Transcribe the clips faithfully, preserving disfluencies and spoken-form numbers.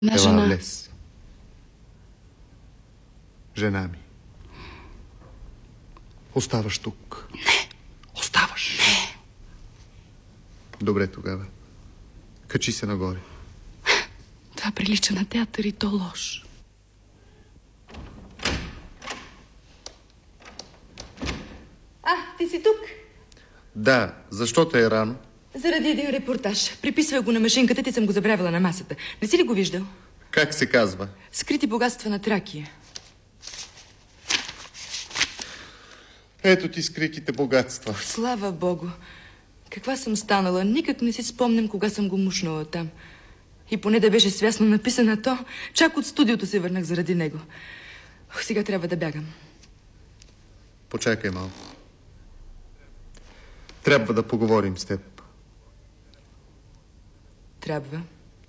На жена. Влез. Жена ми. Оставаш тук. Не. Оставаш. Не. Добре тогава. Качи се нагоре. Това прилича на театър и то лош. А, ти си тук? Да, защо те е рано? Заради един репортаж. Приписвай го на машинката, ти съм го забравила на масата. Не си ли го виждал? Как се казва? Скрити богатства на Тракия. Ето ти скритите богатства. Слава Богу. Каква съм станала? Никак не си спомням кога съм го мушнала там. И поне да беше свясно написана то, чак от студиото се върнах заради него. Ох, сега трябва да бягам. Почакай малко. Трябва да поговорим с теб. Трябва.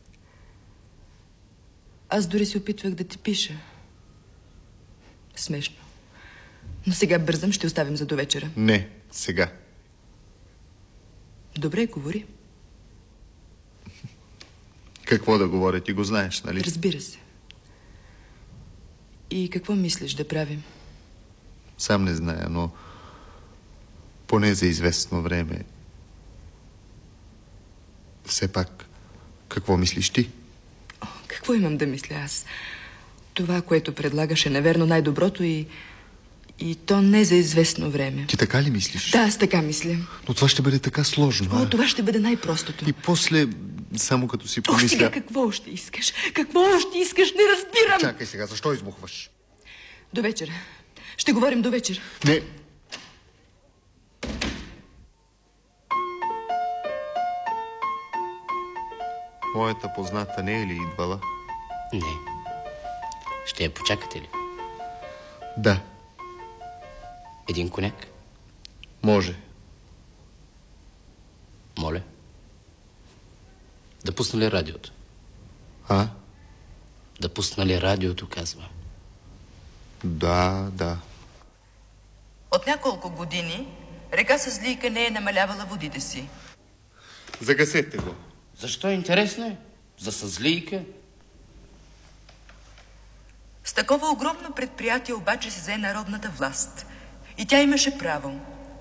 Аз дори се опитвах да ти пиша. Смешно. Но сега бързам, ще оставим за до вечера. Не, сега. Добре, говори. Какво да говоря, ти го знаеш, нали? Разбира се. И какво мислиш да правим? Сам не зная, но поне за известно време. Все пак, какво мислиш ти? О, какво имам да мисля аз? Това, което предлагаш, е наверно най-доброто и... И то не за известно време. Ти така ли мислиш? Да, аз така мисля. Но това ще бъде така сложно. О, а? това ще бъде най-простото. И после, само като си Ох, помисля... сега какво още искаш? Какво още искаш? Не разбирам! Чакай сега, защо избухваш? До вечера. Ще говорим до вечера. Не. Моята позната не е ли идвала? Не. Ще я почакате ли? Да. Един коняк? Може. Моля. Да пусна ли радиото? А? Да пусна ли радиото, казва. Да, да. От няколко години река Съзлийка не е намалявала водите си. Загасете го. Защо е интересно? За Съзлийка? С такова огромно предприятие обаче се взе народната власт. И тя имаше право.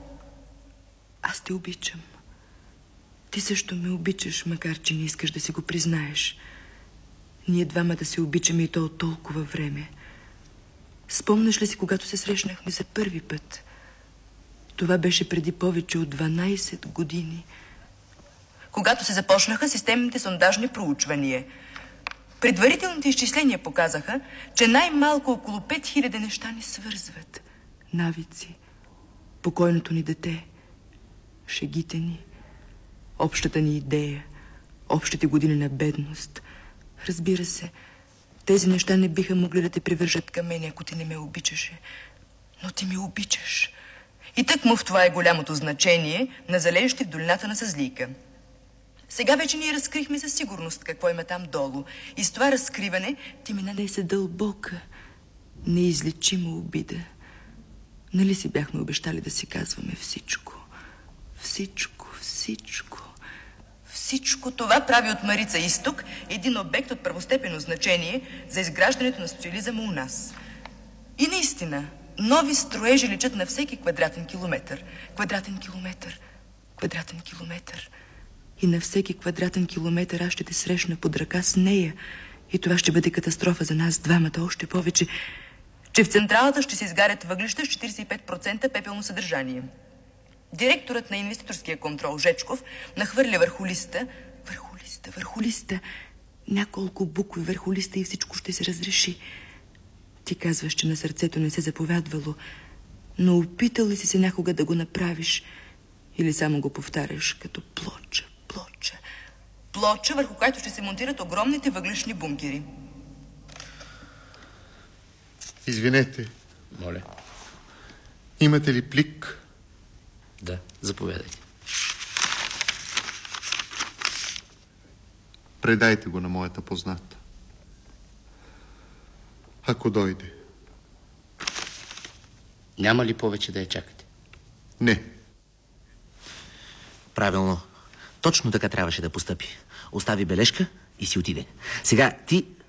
Аз те обичам. Ти също ме обичаш, макар че не искаш да си го признаеш. Ние двама да се обичаме и то от толкова време. Спомняш ли си, когато се срещнахме за първи път? Това беше преди повече от дванайсет години. Когато се започнаха системните сондажни проучвания. Предварителните изчисления показаха, че най-малко около пет хиляди неща ни свързват. Навици, покойното ни дете, шегите ни, общата ни идея, общите години на бедност. Разбира се, тези неща не биха могли да те привържат към мен, ако ти не ме обичаше. Но ти ме обичаш. И тъкмо в това е голямото значение на залежите в долината на Съзлийка. Сега вече ние разкрихме със сигурност какво има там долу. И с това разкриване ти ми нанесе дълбока, неизлечима обида. Нали си бяхме обещали да си казваме всичко? Всичко, всичко. Всичко това прави от Марица Изток един обект от първостепенно значение за изграждането на социализъма у нас. И наистина, нови строежи личат на всеки квадратен километър. Квадратен километър, квадратен километър. И на всеки квадратен километър аз ще те срещна под ръка с нея. И това ще бъде катастрофа за нас двамата, още повече, че в централата ще се изгарят въглища с четирийсет и пет процента пепелно съдържание. Директорът на инвеститорския контрол Жечков нахвърля върху листа, върху листа, върху листа, няколко букви върху листа и всичко ще се разреши. Ти казваш, че на сърцето не се заповядвало, но опитал ли си се някога да го направиш или само го повтаряш като плоча, плоча, плоча, върху която ще се монтират огромните въглишни бункери? Извинете. Моля. Имате ли плик? Да, заповядайте. Предайте го на моята позната. Ако дойде. Няма ли повече да я чакате? Не. Правилно. Точно така трябваше да постъпи. Остави бележка и си отиде. Сега ти